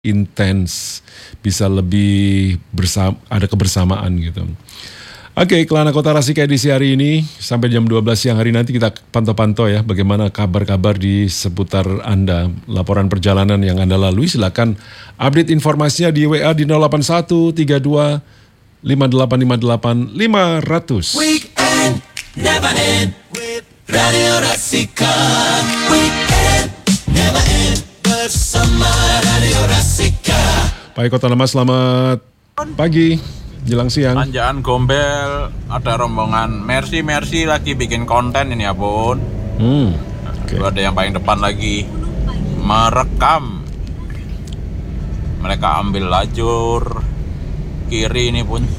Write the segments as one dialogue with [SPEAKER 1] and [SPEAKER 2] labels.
[SPEAKER 1] intens, bisa lebih ada kebersamaan gitu. Oke, Kelana Kota Rasika edisi hari ini sampai jam 12 siang hari nanti kita pantau-pantau ya bagaimana kabar-kabar di seputar Anda. Laporan perjalanan yang Anda lalui silakan update informasinya di WA di 081 32 5858 500.
[SPEAKER 2] Weekend never end with Radio Rasika. Weekend never end bersama Radio Rasika.
[SPEAKER 1] Pak Eko Tanama, selamat pagi. Jelang siang.
[SPEAKER 3] Tanjakan Gombel ada rombongan Mercy lagi bikin konten ini ya Bun.
[SPEAKER 1] Okay.
[SPEAKER 3] Ada yang paling depan lagi merekam. Mereka ambil lajur kiri ini Bun.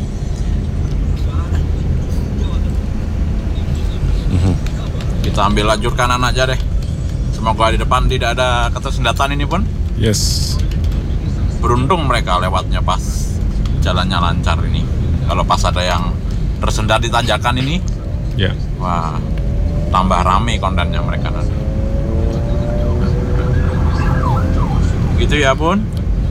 [SPEAKER 3] Kita ambil lajur kanan aja deh. Semoga di depan tidak ada ketersendatan ini Bun.
[SPEAKER 1] Yes.
[SPEAKER 3] Beruntung mereka lewatnya pas jalannya lancar ini. Kalau pas ada yang tersendat di tanjakan ini,
[SPEAKER 1] ya,
[SPEAKER 3] wah, tambah rame kontennya mereka nanti. Gitu ya Bun.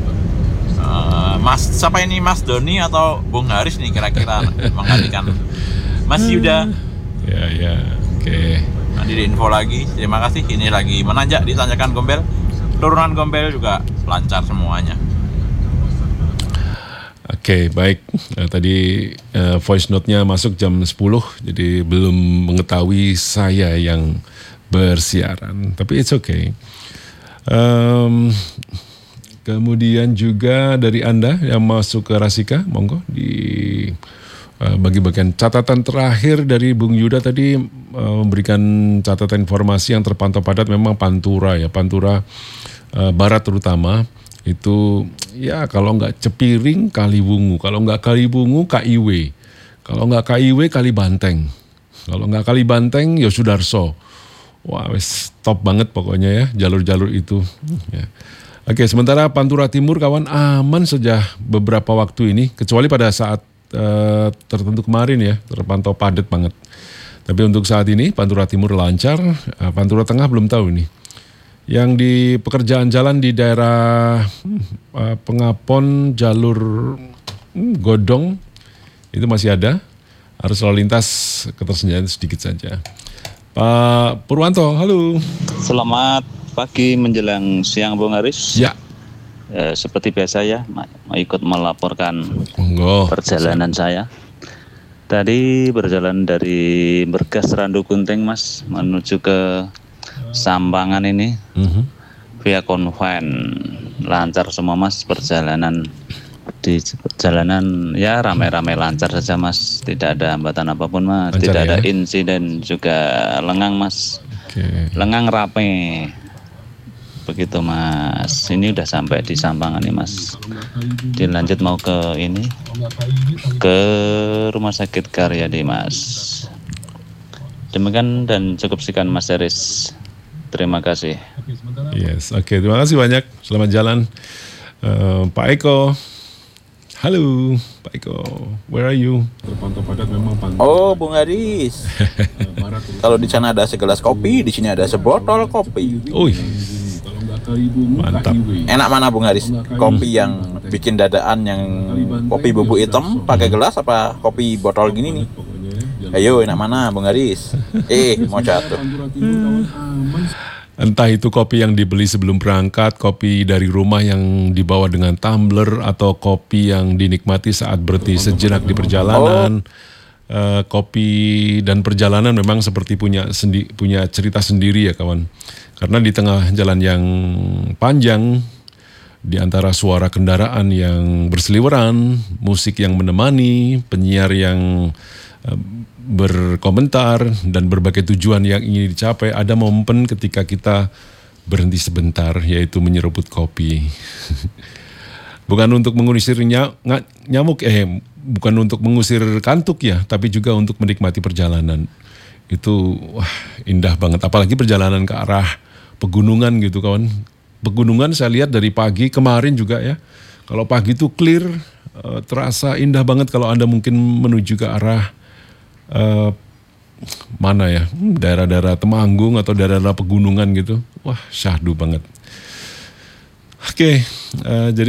[SPEAKER 3] Mas, siapa ini Mas Doni atau Bung Haris nih kira-kira menggantikan Mas Yuda?
[SPEAKER 1] Ya, oke.
[SPEAKER 3] Nanti diinfo lagi. Terima kasih. Ini lagi menanjak di tanjakan Gombel. Turunan Gombel juga lancar semuanya.
[SPEAKER 1] Oke, baik. Tadi voice note-nya masuk jam 10, jadi belum mengetahui saya yang bersiaran. Tapi it's okay. Kemudian juga dari Anda yang masuk ke Rasika, monggo di bagi-bagian catatan terakhir dari Bung Yuda tadi memberikan catatan informasi yang terpantau padat memang Pantura ya, Pantura Barat terutama. Itu ya kalau nggak Cepiring Kaliwungu, kalau nggak Kaliwungu KIW, kalau nggak KIW Kalibanteng, kalau nggak Kalibanteng ya Sudarso. Wah wes top banget pokoknya ya jalur-jalur itu ya. Oke, sementara Pantura Timur kawan aman sejak beberapa waktu ini, kecuali pada saat tertentu kemarin ya terpantau padat banget. Tapi untuk saat ini Pantura Timur lancar, Pantura Tengah belum tahu nih. Yang di pekerjaan jalan di daerah Pengapon jalur Godong itu masih ada, arus lalu lintas ketersediaan sedikit saja. Pak Purwanto, halo.
[SPEAKER 4] Selamat pagi menjelang siang Bung Haris.
[SPEAKER 1] Ya.
[SPEAKER 4] Seperti biasa ya, mau ikut melaporkan perjalanan saya. Tadi berjalan dari Bergas Randu Gunting Mas menuju ke Sampangan ini via konven lancar semua Mas, perjalanan di perjalanan ya ramai-ramai lancar saja Mas, tidak ada hambatan apapun Mas, lancar, tidak ada insiden juga lengang Mas. Lengang rapi begitu Mas. Ini udah sampai di Sampangan nih Mas, dilanjut mau ke ini ke Rumah Sakit Karyadi Mas. Demikian dan cukup sekian Mas Haris. Terima kasih.
[SPEAKER 1] Yes, oke. Terima kasih banyak. Selamat jalan. Pak Eko. Halo, Pak Eko. Where are you? Terpantau padat memang Pantura.
[SPEAKER 3] Oh, Bung Haris. Kalau di sana ada segelas kopi, di sini ada sebotol kopi.
[SPEAKER 1] Mantap.
[SPEAKER 3] Enak mana Bung Haris? Kopi yang bikin dadaan yang kopi bubuk hitam pakai gelas apa kopi botol gini nih? Ayo, enak mana Bung Haris? Mau jatuh.
[SPEAKER 1] Entah itu kopi yang dibeli sebelum berangkat, kopi dari rumah yang dibawa dengan tumbler, atau kopi yang dinikmati saat berhenti sejenak di perjalanan. Kopi dan perjalanan memang seperti punya cerita sendiri ya kawan. Karena di tengah jalan yang panjang, di antara suara kendaraan yang berseliweran, musik yang menemani, penyiar yang berkomentar, dan berbagai tujuan yang ingin dicapai, ada momen ketika kita berhenti sebentar, yaitu menyeruput kopi. Bukan untuk mengusir nyamuk, bukan untuk mengusir kantuk ya, tapi juga untuk menikmati perjalanan. Itu indah banget, apalagi perjalanan ke arah pegunungan gitu kawan. Pegunungan saya lihat dari pagi kemarin juga ya, kalau pagi itu clear, terasa indah banget kalau Anda mungkin menuju ke arah mana ya, daerah-daerah Temanggung atau daerah-daerah pegunungan gitu. Wah, syahdu banget. Oke, jadi